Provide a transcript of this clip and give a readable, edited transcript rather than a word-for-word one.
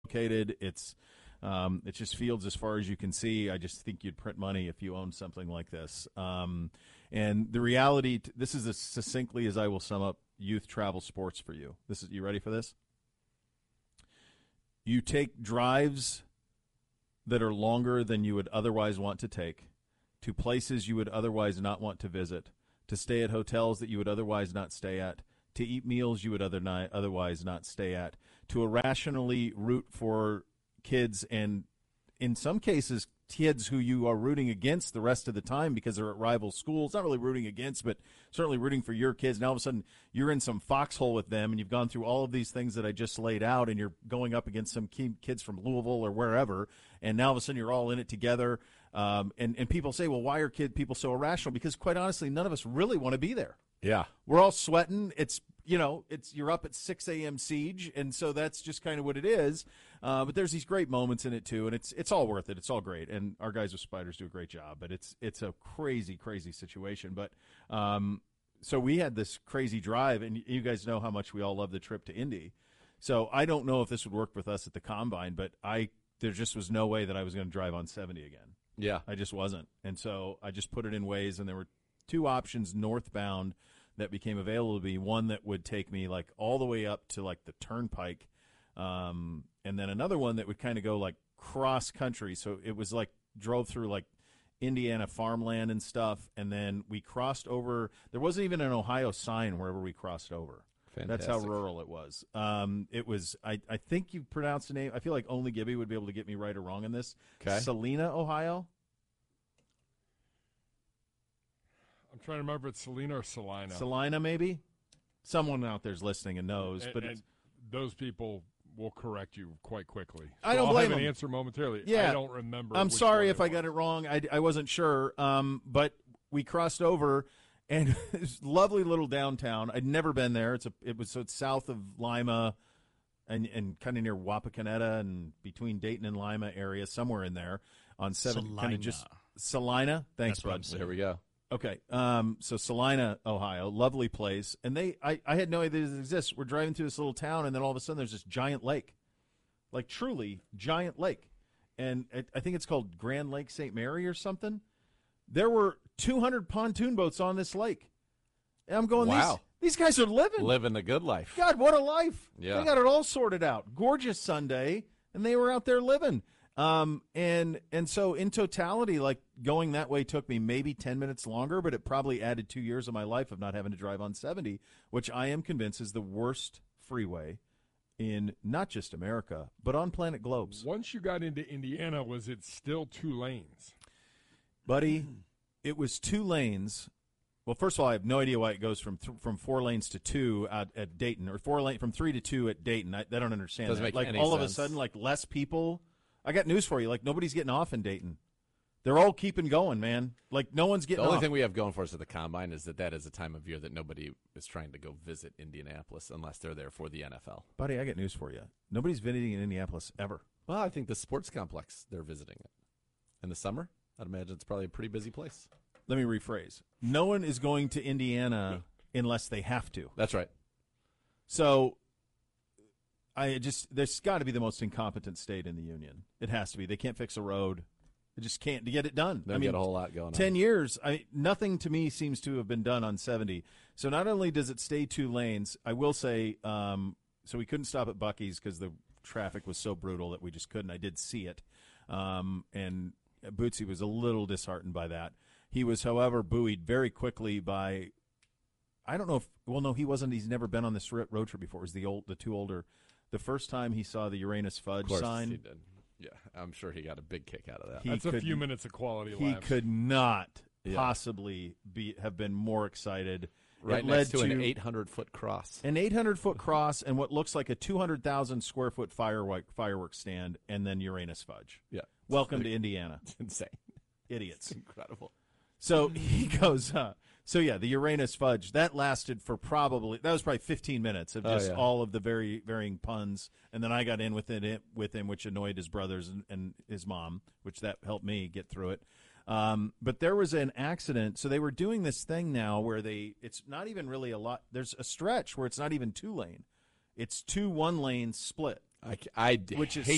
located. It's just fields as far as you can see. I just think you'd print money if you owned something like this. And the reality, this is as succinctly as I will sum up youth travel sports for you. You ready for this? You take drives that are longer than you would otherwise want to take, to places you would otherwise not want to visit, to stay at hotels that you would otherwise not stay at, to eat meals you would otherwise not stay at, to irrationally root for kids, and in some cases kids who you are rooting against the rest of the time because they're at rival schools. Not really rooting against, but certainly rooting for your kids. Now all of a sudden you're in some foxhole with them, and you've gone through all of these things that I just laid out, and you're going up against some kids from Louisville or wherever, and now all of a sudden you're all in it together. And people say, well, why are people so irrational? Because quite honestly, none of us really want to be there. Yeah. We're all sweating. You're up at 6 a.m. siege, and so that's just kind of what it is. But there's these great moments in it too, and it's all worth it. It's all great, and our guys with Spiders do a great job. But it's a crazy, crazy situation. But so we had this crazy drive, and you guys know how much we all love the trip to Indy. So I don't know if this would work with us at the Combine, but there just was no way that I was going to drive on 70 again. Yeah, I just wasn't, and so I just put it in Waze, and there were two options northbound that became available to me. One that would take me like all the way up to like the Turnpike, and then another one that would kind of go like cross country. So it was like drove through like Indiana farmland and stuff, and then we crossed over. There wasn't even an Ohio sign wherever we crossed over. Fantastic. That's how rural it was. It was. I think you pronounced the name. I feel like only Gibby would be able to get me right or wrong in this. Okay. Salina, Ohio. I'm trying to remember if it's Salina or Salina. Salina, maybe? Someone out there's listening and knows. And those people will correct you quite quickly. So I don't blame have them. an answer momentarily. Yeah. I don't remember. I'm which sorry one if I got it wrong. I wasn't sure. But we crossed over, and it's lovely little downtown. I'd never been there. It's south of Lima and kind of near Wapakoneta and between Dayton and Lima area, somewhere in there on 7. Kind of just Salina. Thanks, bud. There we go. Okay, so Salina, Ohio, lovely place, and I had no idea this exists. We're driving through this little town, and then all of a sudden there's this giant lake, like truly giant lake, and I think it's called Grand Lake St. Mary or something. There were 200 pontoon boats on this lake, and I'm going, wow, these guys are living a good life. God, what a life! Yeah, they got it all sorted out. Gorgeous Sunday, and they were out there living. And so in totality, like going that way took me maybe 10 minutes longer, but it probably added 2 years of my life of not having to drive on 70, which I am convinced is the worst freeway in not just America, but on planet globes. Once you got into Indiana, was it still 2 lanes? Buddy, it was 2 lanes. Well, first of all, I have no idea why it goes from 4 lanes to 2 at Dayton, or from 3 to 2 at Dayton. I don't understand Doesn't that. make Like any all sense. of a sudden, like less people. I got news for you. Like, nobody's getting off in Dayton. They're all keeping going, man. Like, no one's getting The only off. thing we have going for us at the Combine is that is a time of year that nobody is trying to go visit Indianapolis unless they're there for the NFL. Buddy, I got news for you. Nobody's visiting in Indianapolis ever. Well, I think the sports complex, they're visiting it. In the summer, I'd imagine it's probably a pretty busy place. Let me rephrase. No one is going to Indiana unless they have to. That's right. So there's got to be the most incompetent state in the union. It has to be. They can't fix a road. They just can't to get it done. They get a whole lot going on. 10 years, nothing to me seems to have been done on 70. So not only does it stay 2 lanes, I will say, so we couldn't stop at Buc-ee's because the traffic was so brutal that we just couldn't. I did see it. And Bootsy was a little disheartened by that. He was, however, buoyed very quickly by, I don't know if, well, no, he wasn't. He's never been on this road trip before. It was the 2 older. The first time he saw the Uranus Fudge of course sign. He did. Yeah, I'm sure he got a big kick out of that. That's a few minutes of quality He laps. could not possibly have been more excited. Right it next led to an 800-foot cross. An 800-foot cross and what looks like a 200,000-square-foot fireworks stand, and then Uranus Fudge. Yeah. Welcome to Indiana. It's insane. Idiots. It's incredible. So he goes, so yeah, the Uranus Fudge, that lasted for that was probably 15 minutes of just all of the varying puns. And then I got in with him, which annoyed his brothers and his mom, which that helped me get through it. But there was an accident. So they were doing this thing now where it's not even really a lot. There's a stretch where it's not even 2 lane. It's 2 1-lane split. I which is hate